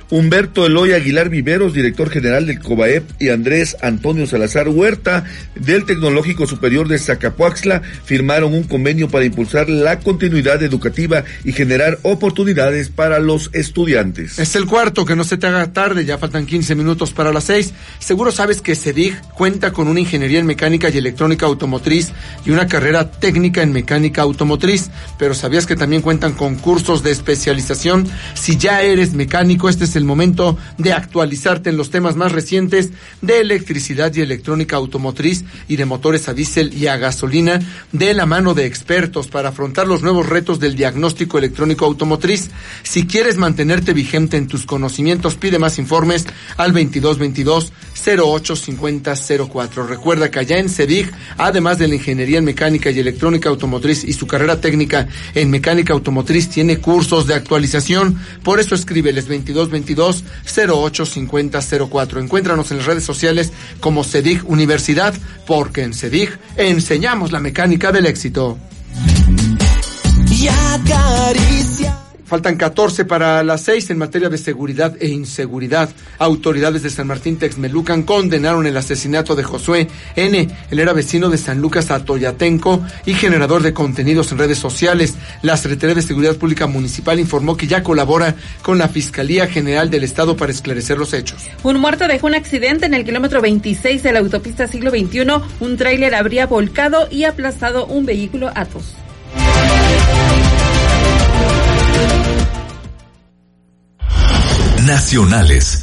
Humberto Eloy Aguilar Viveros, director general del COBAEP, y Andrés Antonio Salazar Huerta, del Tecnológico Superior de Zacapuaxtla, firmaron un convenio para impulsar la continuidad educativa y generar oportunidades para los estudiantes. Es el cuarto, que no se te haga tarde, ya faltan 15 minutos para las 6. Seguro sabes que CEDIG cuenta con una ingeniería en mecánica y electrónica automotriz y una carrera técnica en mecánica automotriz, pero ¿sabías que también cuentan con cursos de especialización? Si ya eres mecánico, este es el momento de actualizarte en los temas más recientes de electricidad y electrónica automotriz y de motores a diésel y a gasolina, de la mano de expertos para afrontar los nuevos retos del diagnóstico electrónico automotriz. Si quieres mantenerte vigente en tus conocimientos, pide más informes al 2222-085004. Recuerda que allá en CEDIG, además de la ingeniería en mecánica y electrónica automotriz y su carrera técnica en mecánica automotriz, tiene cursos de actualización. Por eso escríbeles 2222-085004. Encuéntranos en las redes sociales como CEDIG Universidad, porque en CEDIG enseñamos la mecánica del éxito. Y acaricia. Faltan 14 para las 6 en materia de seguridad e inseguridad. Autoridades de San Martín Texmelucan condenaron el asesinato de Josué N. Él era vecino de San Lucas Atoyatenco y generador de contenidos en redes sociales. La Secretaría de Seguridad Pública Municipal informó que ya colabora con la Fiscalía General del Estado para esclarecer los hechos. Un muerto dejó un accidente en el kilómetro 26 de la autopista Siglo XXI. Un tráiler habría volcado y aplastado un vehículo Atos. Nacionales.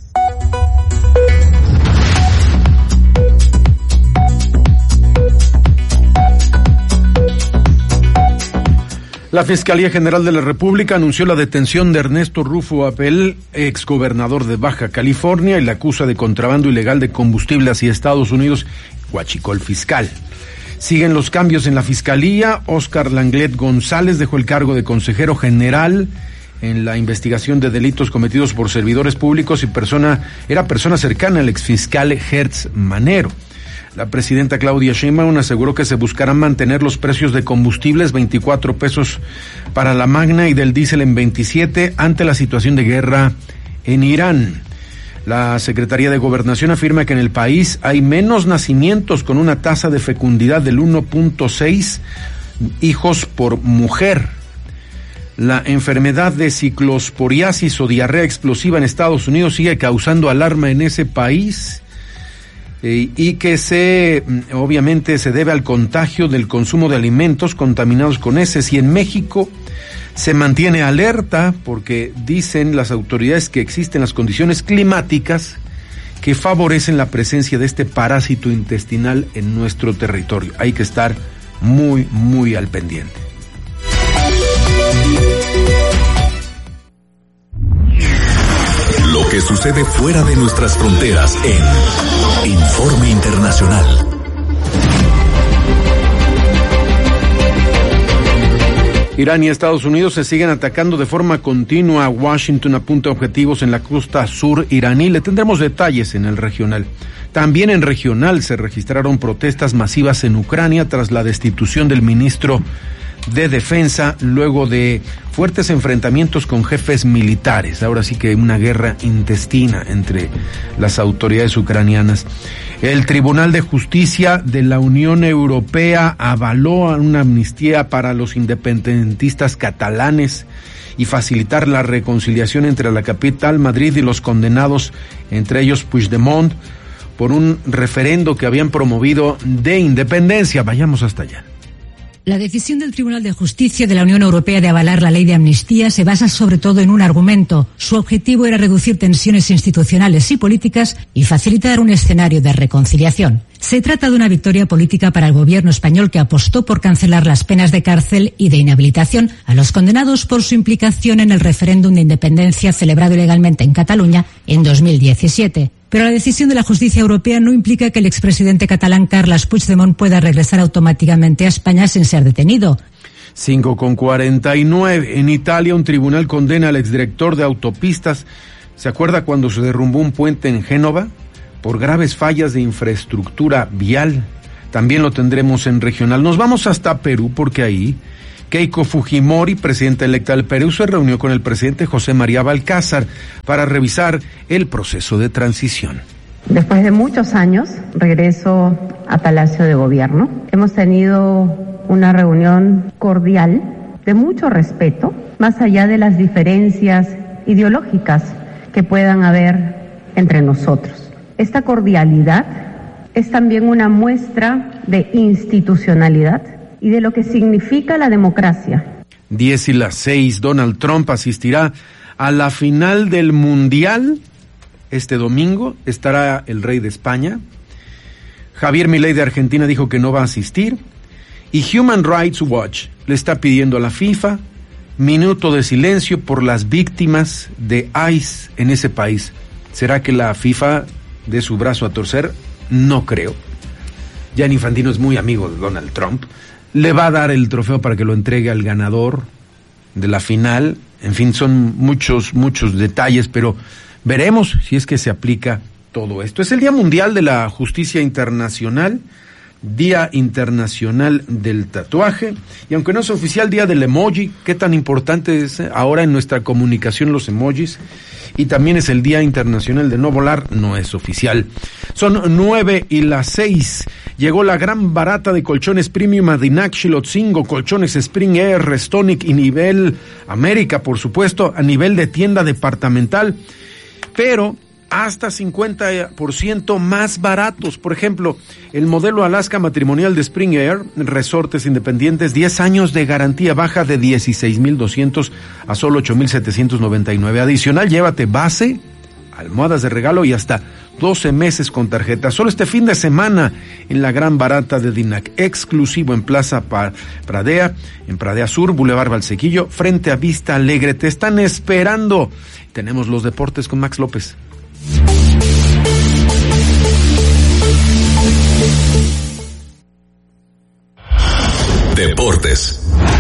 La Fiscalía General de la República anunció la detención de Ernesto Rufo Apel, exgobernador de Baja California, y la acusa de contrabando ilegal de combustible hacia Estados Unidos, huachicó el fiscal. Siguen los cambios en la Fiscalía. Óscar Langlet González dejó el cargo de consejero general en la investigación de delitos cometidos por servidores públicos y era persona cercana al exfiscal Hertz Manero. La presidenta Claudia Sheinbaum aseguró que se buscarán mantener los precios de combustibles 24 pesos para la Magna y del diésel en 27 ante la situación de guerra en Irán. La Secretaría de Gobernación afirma que en el país hay menos nacimientos, con una tasa de fecundidad del 1.6 hijos por mujer. La enfermedad de ciclosporiasis o diarrea explosiva en Estados Unidos sigue causando alarma en ese país y que obviamente se debe al contagio del consumo de alimentos contaminados con heces. Y en México se mantiene alerta porque dicen las autoridades que existen las condiciones climáticas que favorecen la presencia de este parásito intestinal en nuestro territorio. Hay que estar muy, muy al pendiente. Lo que sucede fuera de nuestras fronteras en Informe Internacional. Irán y Estados Unidos se siguen atacando de forma continua. Washington apunta objetivos en la costa sur iraní. Le tendremos detalles en el regional. También en regional se registraron protestas masivas en Ucrania tras la destitución del ministro de Defensa, luego de fuertes enfrentamientos con jefes militares. Ahora sí que una guerra intestina entre las autoridades ucranianas. El Tribunal de Justicia de la Unión Europea avaló una amnistía para los independentistas catalanes y facilitar la reconciliación entre la capital, Madrid, y los condenados, entre ellos Puigdemont, por un referendo que habían promovido de independencia. Vayamos hasta allá. La decisión del Tribunal de Justicia de la Unión Europea de avalar la ley de amnistía se basa sobre todo en un argumento. Su objetivo era reducir tensiones institucionales y políticas y facilitar un escenario de reconciliación. Se trata de una victoria política para el gobierno español, que apostó por cancelar las penas de cárcel y de inhabilitación a los condenados por su implicación en el referéndum de independencia celebrado ilegalmente en Cataluña en 2017. Pero la decisión de la justicia europea no implica que el expresidente catalán Carles Puigdemont pueda regresar automáticamente a España sin ser detenido. 5:49. En Italia, un tribunal condena al exdirector de autopistas. ¿Se acuerda cuando se derrumbó un puente en Génova? Por graves fallas de infraestructura vial. También lo tendremos en regional. Nos vamos hasta Perú, porque ahí Keiko Fujimori, presidenta electa del Perú, se reunió con el presidente José María Balcázar para revisar el proceso de transición. Después de muchos años, regreso a Palacio de Gobierno. Hemos tenido una reunión cordial, de mucho respeto, más allá de las diferencias ideológicas que puedan haber entre nosotros. Esta cordialidad es también una muestra de institucionalidad y de lo que significa la democracia. 10:06, Donald Trump asistirá a la final del Mundial. Este domingo estará el rey de España. Javier Milei de Argentina dijo que no va a asistir. Y Human Rights Watch le está pidiendo a la FIFA minuto de silencio por las víctimas de ICE en ese país. ¿Será que la FIFA dé su brazo a torcer? No creo. Gianni Infantino es muy amigo de Donald Trump. Le va a dar el trofeo para que lo entregue al ganador de la final. En fin, son muchos detalles, pero veremos si es que se aplica todo esto. Es el Día Mundial de la Justicia Internacional, Día Internacional del Tatuaje, y aunque no es oficial, Día del Emoji. Qué tan importante es ahora en nuestra comunicación los emojis. Y también es el Día Internacional de No Volar, no es oficial. Son 9:06. Llegó la gran barata de colchones premium a Dinac Xilotzingo, colchones Spring Air, Restonic y Nivel América, por supuesto, a nivel de tienda departamental, pero hasta 50% más baratos. Por ejemplo, el modelo Alaska matrimonial de Spring Air, resortes independientes, 10 años de garantía, baja de 16,200 a solo 8,799. Adicional, llévate base, almohadas de regalo y hasta 12 meses con tarjeta. Solo este fin de semana en la gran barata de Dinac, exclusivo en Plaza Pradea, en Pradea Sur, Boulevard Valsequillo, frente a Vista Alegre. Te están esperando. Tenemos los deportes con Max López. Deportes.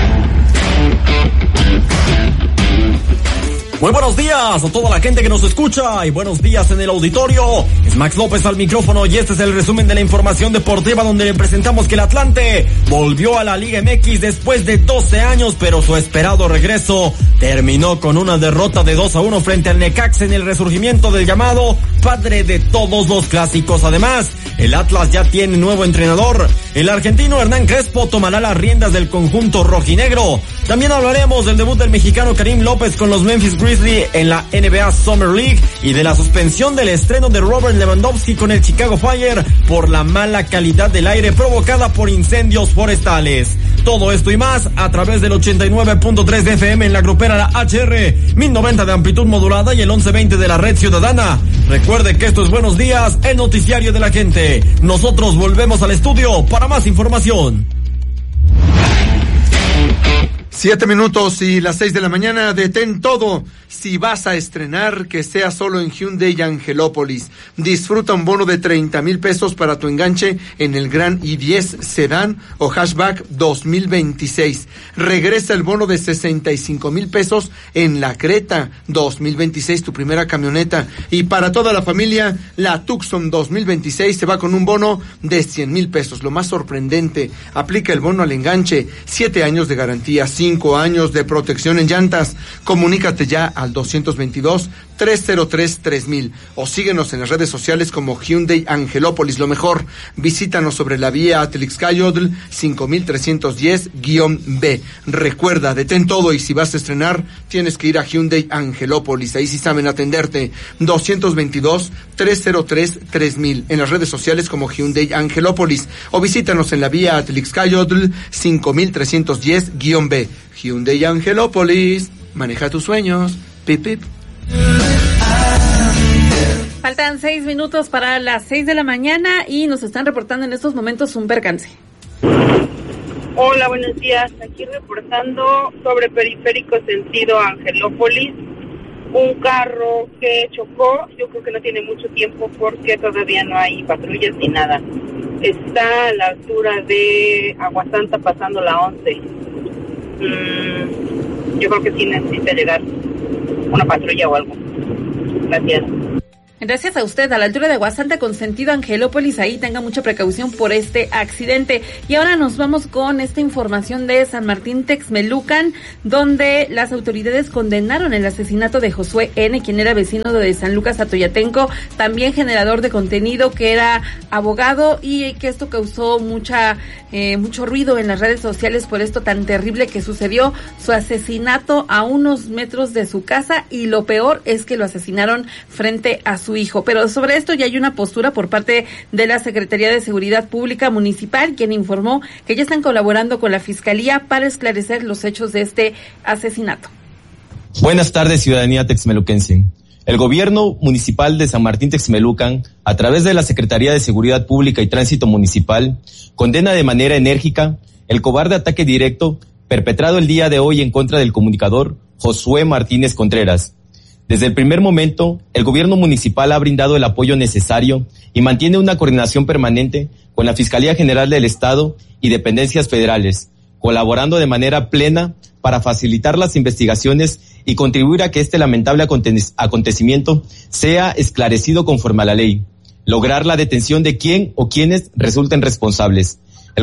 Muy buenos días a toda la gente que nos escucha y buenos días en el auditorio. Es Max López al micrófono y este es el resumen de la información deportiva, donde le presentamos que el Atlante volvió a la Liga MX después de 12 años, pero su esperado regreso terminó con una derrota de 2-1 frente al Necaxa en el resurgimiento del llamado padre de todos los clásicos. Además, el Atlas ya tiene nuevo entrenador. El argentino Hernán Crespo tomará las riendas del conjunto rojinegro. También hablaremos del debut del mexicano Karim López con los Memphis Grizzlies en la NBA Summer League y de la suspensión del estreno de Robert Lewandowski con el Chicago Fire por la mala calidad del aire provocada por incendios forestales. Todo esto y más a través del 89.3 de FM en la grupera La HR, 1090 de amplitud modulada y el 1120 de la red ciudadana. Recuerde que esto es Buenos Días, el noticiario de la gente. Nosotros volvemos al estudio para más información. 7 minutos y las 6 de la mañana. Detén todo. Si vas a estrenar, que sea solo en Hyundai Angelópolis. Disfruta un bono de 30,000 pesos para tu enganche en el Gran i10 Sedán o Hatchback 2026. Regresa el bono de 65,000 pesos en la Creta 2026, tu primera camioneta. Y para toda la familia, la Tucson 2026 se va con un bono de 100,000 pesos. Lo más sorprendente, aplica el bono al enganche, 7 años de garantía, 5 años de protección en llantas. Comunícate ya al 222-303-3000 o síguenos en las redes sociales como Hyundai Angelópolis. Lo mejor, visítanos sobre la vía Atlixcayotl 5310-B. Recuerda, detén todo y si vas a estrenar, tienes que ir a Hyundai Angelópolis. Ahí sí saben atenderte. 222-303-3000 en las redes sociales como Hyundai Angelópolis o visítanos en la vía Atlixcayotl 5310-B. Hyundai Angelópolis, maneja tus sueños. Pip, pip. Faltan 6 minutos para las 6 de la mañana y nos están reportando en estos momentos un percance. Hola, buenos días. Aquí reportando sobre periférico sentido Angelópolis. Un carro que chocó, yo creo que no tiene mucho tiempo porque todavía no hay patrullas ni nada. Está a la altura de Aguasanta pasando la 11. Yo creo que sí necesita llegar una patrulla o algo. Gracias. Gracias a usted, a la altura de Aguasanta con sentido Angelópolis, ahí tenga mucha precaución por este accidente. Y ahora nos vamos con esta información de San Martín Texmelucan, donde las autoridades condenaron el asesinato de Josué N., quien era vecino de San Lucas Atoyatenco, también generador de contenido, que era abogado, y que esto causó mucho ruido en las redes sociales por esto tan terrible que sucedió, su asesinato a unos metros de su casa, y lo peor es que lo asesinaron frente a su hijo. Pero sobre esto ya hay una postura por parte de la Secretaría de Seguridad Pública Municipal, quien informó que ya están colaborando con la Fiscalía para esclarecer los hechos de este asesinato. Buenas tardes, ciudadanía texmeluquense. El gobierno municipal de San Martín Texmelucan, a través de la Secretaría de Seguridad Pública y Tránsito Municipal, condena de manera enérgica el cobarde ataque directo perpetrado el día de hoy en contra del comunicador Josué Martínez Contreras. Desde el primer momento, el gobierno municipal ha brindado el apoyo necesario y mantiene una coordinación permanente con la Fiscalía General del Estado y dependencias federales, colaborando de manera plena para facilitar las investigaciones y contribuir a que este lamentable acontecimiento sea esclarecido conforme a la ley, lograr la detención de quien o quienes resulten responsables.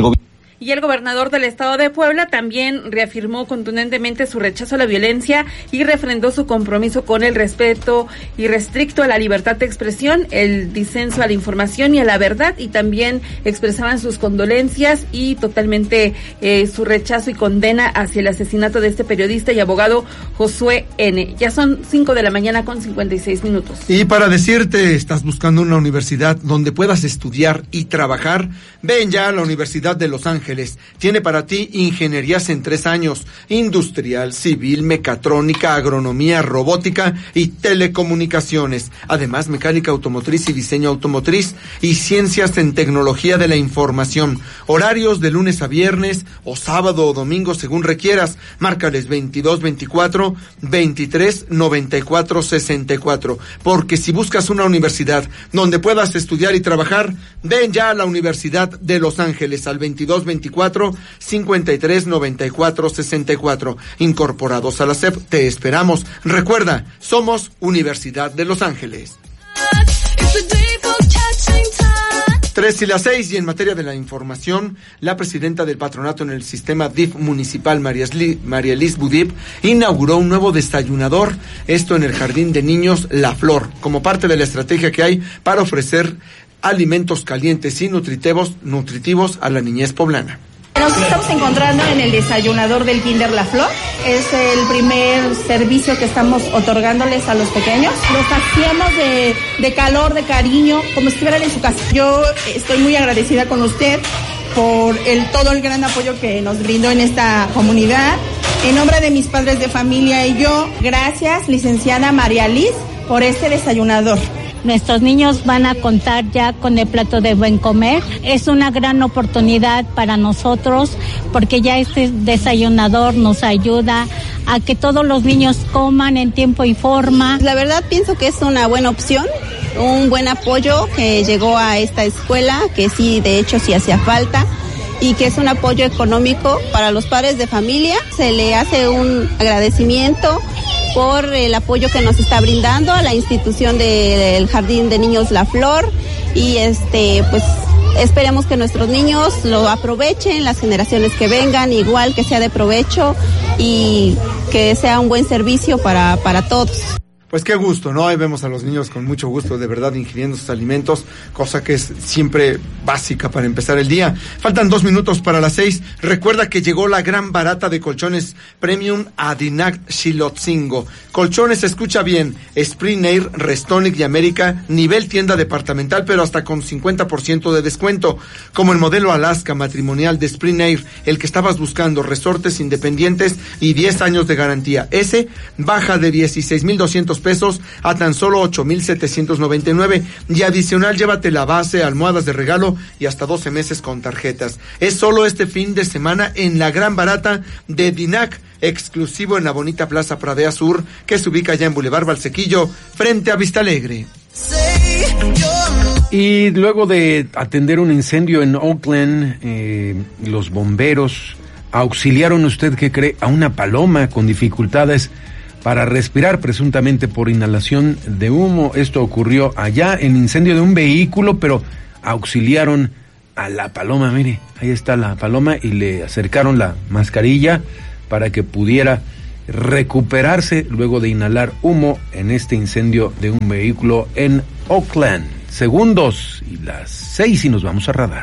Y el gobernador del estado de Puebla también reafirmó contundentemente su rechazo a la violencia y refrendó su compromiso con el respeto irrestricto a la libertad de expresión, el disenso a la información y a la verdad, y también expresaban sus condolencias y totalmente su rechazo y condena hacia el asesinato de este periodista y abogado Josué N. Ya son 5 de la mañana con 56 minutos. Y para decirte, estás buscando una universidad donde puedas estudiar y trabajar, ven ya a la Universidad de Los Ángeles. Tiene para ti ingenierías en 3 años, industrial, civil, mecatrónica, agronomía, robótica y telecomunicaciones. Además, mecánica automotriz y diseño automotriz y ciencias en tecnología de la información. Horarios de lunes a viernes o sábado o domingo según requieras. Márcales 2224 23 94 64. Porque si buscas una universidad donde puedas estudiar y trabajar, ven ya a la Universidad de Los Ángeles al 2224 53 94 64. Incorporados a la SEP, te esperamos. Recuerda, somos Universidad de Los Ángeles. 3:06, y en materia de la información, la presidenta del patronato en el sistema DIF municipal, María Elis Budip, inauguró un nuevo desayunador, esto en el Jardín de Niños La Flor, como parte de la estrategia que hay para ofrecer alimentos calientes y nutritivos a la niñez poblana. Nos estamos encontrando en el desayunador del Kinder La Flor. Es el primer servicio que estamos otorgándoles a los pequeños. Los hacemos de calor, de cariño, como si estuvieran en su casa. Yo estoy muy agradecida con usted por todo el gran apoyo que nos brindó en esta comunidad. En nombre de mis padres de familia y yo, gracias, licenciada María Liz, por este desayunador. Nuestros niños van a contar ya con el plato de buen comer. Es una gran oportunidad para nosotros porque ya este desayunador nos ayuda a que todos los niños coman en tiempo y forma. La verdad pienso que es una buena opción, un buen apoyo que llegó a esta escuela, que sí, de hecho sí hacía falta, y que es un apoyo económico para los padres de familia. Se le hace un agradecimiento por el apoyo que nos está brindando a la institución del Jardín de Niños La Flor, y pues esperemos que nuestros niños lo aprovechen, las generaciones que vengan igual, que sea de provecho y que sea un buen servicio para todos. Pues qué gusto, ¿no? Ahí vemos a los niños con mucho gusto, de verdad, ingiriendo sus alimentos, cosa que es siempre básica para empezar el día. Faltan 2 minutos para las 6. Recuerda que llegó la gran barata de colchones Premium a Dinac Xilotzingo. Colchones, escucha bien, Spring Air, Restonic y América, nivel tienda departamental, pero hasta con 50% de descuento. Como el modelo Alaska matrimonial de Spring Air, el que estabas buscando, resortes independientes y 10 años de garantía. Ese baja de 16,200 pesos a tan solo 8,799, y adicional llévate la base, almohadas de regalo y hasta 12 meses con tarjetas. Es solo este fin de semana en la gran barata de Dinac, exclusivo en la bonita Plaza Pradea Sur, que se ubica allá en Boulevard Valsequillo, frente a Vista Alegre. Y luego de atender un incendio en Oakland, los bomberos auxiliaron, ¿usted qué cree?, a una paloma con dificultades para respirar, presuntamente por inhalación de humo. Esto ocurrió allá en incendio de un vehículo, pero auxiliaron a la paloma. Mire, ahí está la paloma, y le acercaron la mascarilla para que pudiera recuperarse luego de inhalar humo en este incendio de un vehículo en Oakland. Segundos y las 6 y nos vamos a radar.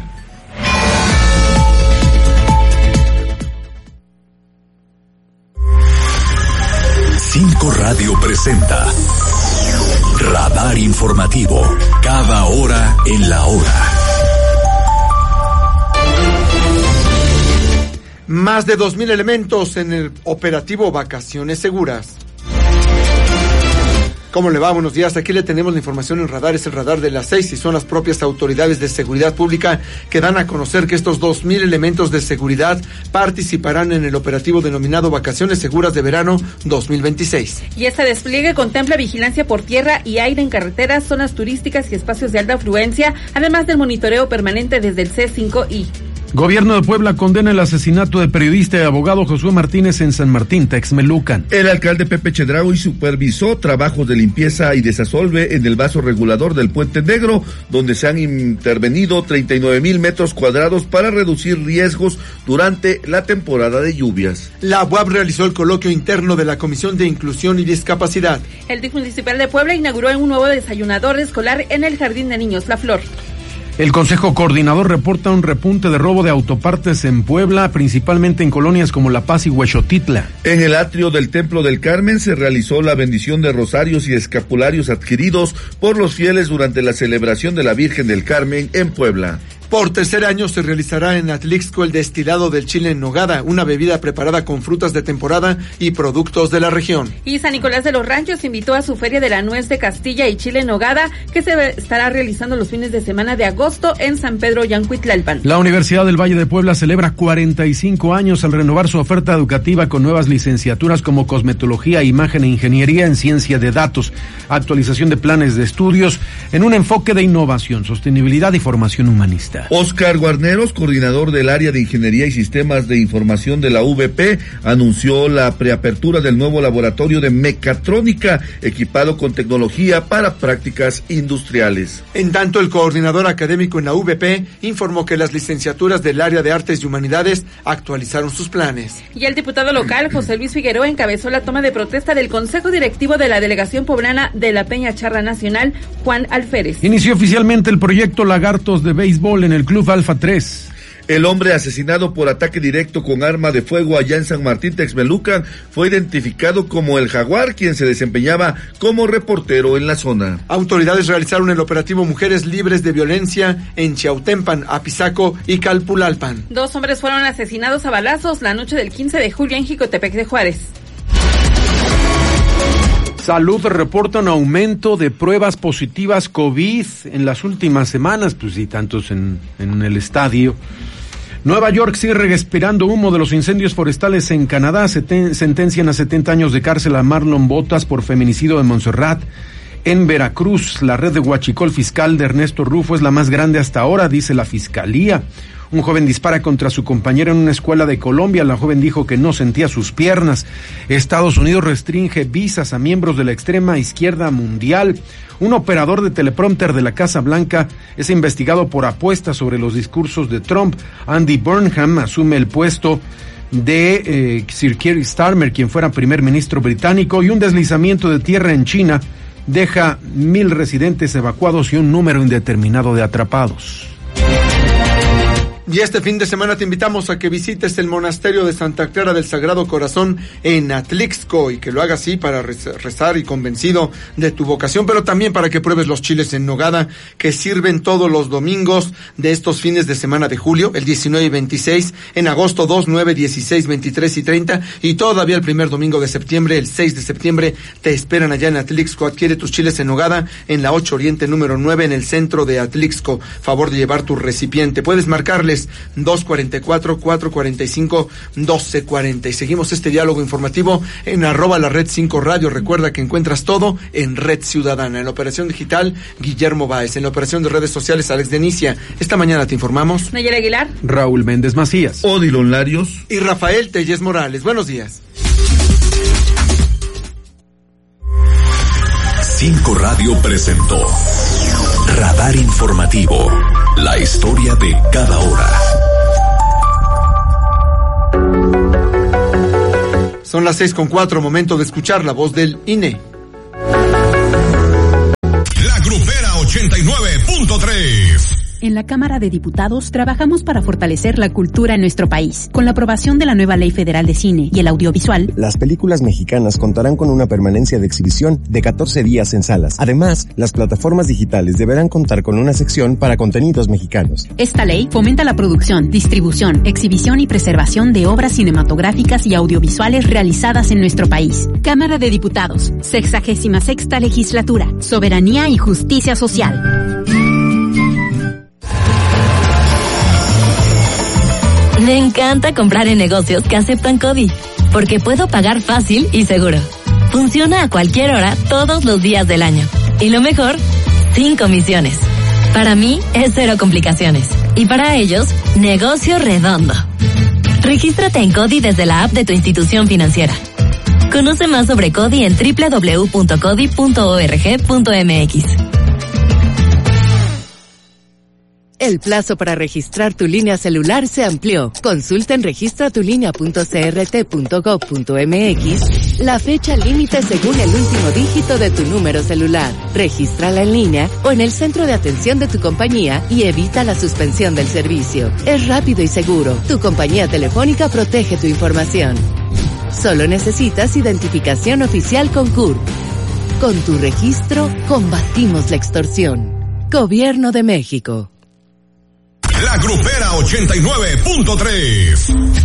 Cinco Radio presenta Radar Informativo, cada hora en la hora. Más de 2,000 elementos en el operativo Vacaciones Seguras. ¿Cómo le va? Buenos días. Aquí le tenemos la información en Radar. Es el Radar de las 6 y son las propias autoridades de seguridad pública que dan a conocer que estos 2,000 elementos de seguridad participarán en el operativo denominado Vacaciones Seguras de Verano 2026. Y este despliegue contempla vigilancia por tierra y aire en carreteras, zonas turísticas y espacios de alta afluencia, además del monitoreo permanente desde el C5I. Gobierno de Puebla condena el asesinato de periodista y abogado Josué Martínez en San Martín, Texmelucan. El alcalde Pepe Chedraui supervisó trabajos de limpieza y desasolve en el vaso regulador del Puente Negro, donde se han intervenido 39,000 metros cuadrados para reducir riesgos durante la temporada de lluvias. La UAP realizó el coloquio interno de la Comisión de Inclusión y Discapacidad. El DIF municipal de Puebla inauguró un nuevo desayunador escolar en el Jardín de Niños La Flor. El Consejo Coordinador reporta un repunte de robo de autopartes en Puebla, principalmente en colonias como La Paz y Huexotitla. En el atrio del Templo del Carmen se realizó la bendición de rosarios y escapularios adquiridos por los fieles durante la celebración de la Virgen del Carmen en Puebla. Por tercer año se realizará en Atlixco el destilado del chile en nogada, una bebida preparada con frutas de temporada y productos de la región. Y San Nicolás de los Ranchos invitó a su Feria de la Nuez de Castilla y Chile en nogada, que se estará realizando los fines de semana de agosto en San Pedro Yancuitlalpan. La Universidad del Valle de Puebla celebra 45 años al renovar su oferta educativa con nuevas licenciaturas como cosmetología, imagen e ingeniería en ciencia de datos, actualización de planes de estudios en un enfoque de innovación, sostenibilidad y formación humanista. Oscar Guarneros, coordinador del área de Ingeniería y Sistemas de Información de la UVP, anunció la preapertura del nuevo laboratorio de mecatrónica equipado con tecnología para prácticas industriales. En tanto, el coordinador académico en la UVP informó que las licenciaturas del área de Artes y Humanidades actualizaron sus planes. Y el diputado local, José Luis Figueroa, encabezó la toma de protesta del Consejo Directivo de la Delegación Poblana de la Peña Charra Nacional, Juan Alférez. Inició oficialmente el proyecto Lagartos de Béisbol en el Club Alfa 3. El hombre asesinado por ataque directo con arma de fuego allá en San Martín Texmelucan fue identificado como el Jaguar, quien se desempeñaba como reportero en la zona. Autoridades realizaron el operativo Mujeres Libres de Violencia en Chiautempan, Apizaco y Calpulalpan. 2 hombres fueron asesinados a balazos la noche del 15 de julio en Jicotepec de Juárez. Salud reporta un aumento de pruebas positivas COVID en las últimas semanas, pues sí, tantos en el estadio. Nueva York sigue respirando humo de los incendios forestales en Canadá. Sentencian a 70 años de cárcel a Marlon Botas por feminicidio en Montserrat. En Veracruz, la red de huachicol fiscal de Ernesto Rufo es la más grande hasta ahora, dice la fiscalía. Un joven dispara contra su compañera en una escuela de Colombia. La joven dijo que no sentía sus piernas. Estados Unidos restringe visas a miembros de la extrema izquierda mundial. Un operador de teleprompter de la Casa Blanca es investigado por apuestas sobre los discursos de Trump. Andy Burnham asume el puesto de Sir Keir Starmer, quien fuera primer ministro británico. Y un deslizamiento de tierra en China deja 1,000 residentes evacuados y un número indeterminado de atrapados. Y este fin de semana te invitamos a que visites el monasterio de Santa Clara del Sagrado Corazón en Atlixco y que lo hagas así para rezar y convencido de tu vocación, pero también para que pruebes los chiles en nogada que sirven todos los domingos de estos fines de semana de julio, el 19 y 26, en agosto 2, 9, 16, 23 y 30 y todavía el primer domingo de septiembre, el 6 de septiembre, te esperan allá en Atlixco. Adquiere tus chiles en nogada en la 8 Oriente número 9 en el centro de Atlixco. Favor de llevar tu recipiente. Puedes marcarles 244-445-1240. Y seguimos este diálogo informativo en @la Red 5 Radio. Recuerda que encuentras todo en Red Ciudadana. En la operación digital, Guillermo Báez. En la operación de redes sociales, Alex Denicia. Esta mañana te informamos Nayera Aguilar, Raúl Méndez Macías, Odilon Larios y Rafael Telles Morales. Buenos días. Cinco Radio presentó Radar Informativo, la historia de cada hora. Son las 6:04, momento de escuchar la voz del INE. La Grupera 89.3. En la Cámara de Diputados trabajamos para fortalecer la cultura en nuestro país. Con la aprobación de la nueva Ley Federal de Cine y el Audiovisual, las películas mexicanas contarán con una permanencia de exhibición de 14 días en salas. Además, las plataformas digitales deberán contar con una sección para contenidos mexicanos. Esta ley fomenta la producción, distribución, exhibición y preservación de obras cinematográficas y audiovisuales realizadas en nuestro país. Cámara de Diputados, 66ª Legislatura, Soberanía y Justicia Social. Me encanta comprar en negocios que aceptan CODI, porque puedo pagar fácil y seguro. Funciona a cualquier hora, todos los días del año. Y lo mejor, sin comisiones. Para mí, es cero complicaciones. Y para ellos, negocio redondo. Regístrate en CODI desde la app de tu institución financiera. Conoce más sobre CODI en www.codi.org.mx. El plazo para registrar tu línea celular se amplió. Consulta en registratulinea.crt.gov.mx la fecha límite según el último dígito de tu número celular. Regístrala en línea o en el centro de atención de tu compañía y evita la suspensión del servicio. Es rápido y seguro. Tu compañía telefónica protege tu información. Solo necesitas identificación oficial con CURP. Con tu registro, combatimos la extorsión. Gobierno de México. La Grupera 89.3.